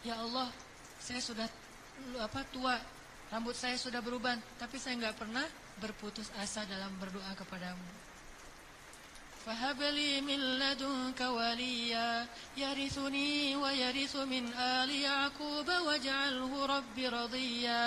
Ya Allah, saya sudah tua, rambut saya sudah beruban, tapi saya nggak pernah berputus asa dalam berdoa kepadamu. Fahabli min ladunka waliya yarithuni wa yarithu min ali Yaqub waj'alhu rabbi radiyya.